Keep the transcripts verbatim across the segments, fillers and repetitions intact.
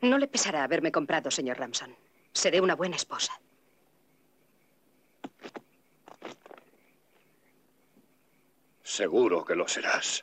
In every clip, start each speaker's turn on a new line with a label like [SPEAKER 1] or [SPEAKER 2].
[SPEAKER 1] No le pesará haberme comprado, señor Ramson. Seré una buena esposa.
[SPEAKER 2] Seguro que lo serás.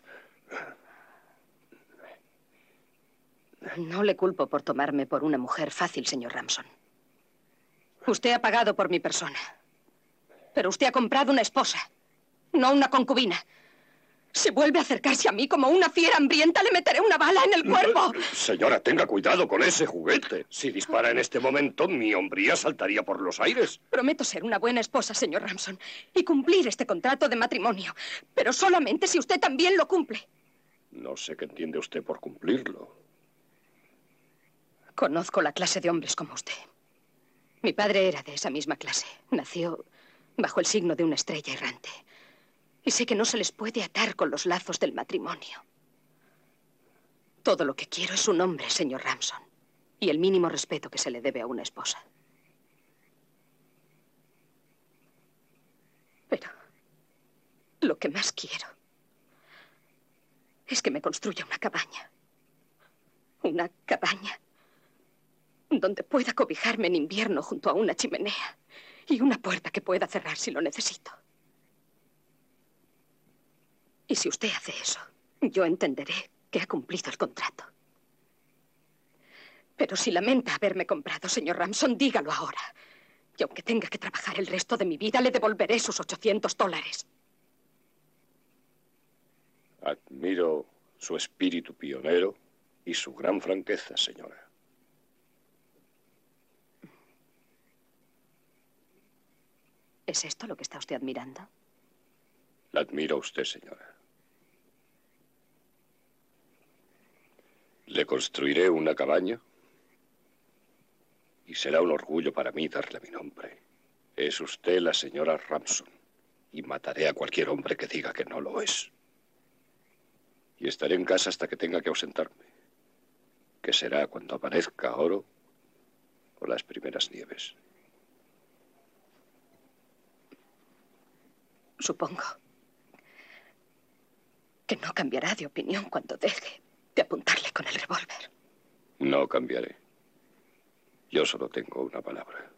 [SPEAKER 1] No le culpo por tomarme por una mujer fácil, señor Ramson. Usted ha pagado por mi persona. Pero usted ha comprado una esposa, no una concubina. Si vuelve a acercarse a mí como una fiera hambrienta, le meteré una bala en el cuerpo.
[SPEAKER 2] Señora, tenga cuidado con ese juguete. Si dispara en este momento, mi hombría saltaría por los aires.
[SPEAKER 1] Prometo ser una buena esposa, señor Ramson, y cumplir este contrato de matrimonio. Pero solamente si usted también lo cumple.
[SPEAKER 2] No sé qué entiende usted por cumplirlo.
[SPEAKER 1] Conozco la clase de hombres como usted. Mi padre era de esa misma clase. Nació bajo el signo de una estrella errante. Y sé que no se les puede atar con los lazos del matrimonio. Todo lo que quiero es un hombre, señor Ramson. Y el mínimo respeto que se le debe a una esposa. Pero lo que más quiero es que me construya una cabaña. Una cabaña donde pueda cobijarme en invierno junto a una chimenea. Y una puerta que pueda cerrar si lo necesito. Y si usted hace eso, yo entenderé que ha cumplido el contrato. Pero si lamenta haberme comprado, señor Ramson, dígalo ahora. Y aunque tenga que trabajar el resto de mi vida, le devolveré sus ochocientos dólares.
[SPEAKER 2] Admiro su espíritu pionero y su gran franqueza, señora.
[SPEAKER 1] ¿Es esto lo que está usted admirando?
[SPEAKER 2] La admiro a usted, señora. Le construiré una cabaña y será un orgullo para mí darle mi nombre. Es usted la señora Ramson y mataré a cualquier hombre que diga que no lo es. Y estaré en casa hasta que tenga que ausentarme, que será cuando aparezca oro o las primeras nieves.
[SPEAKER 1] Supongo que no cambiará de opinión cuando deje de apuntarle con el revólver.
[SPEAKER 2] No cambiaré. Yo solo tengo una palabra.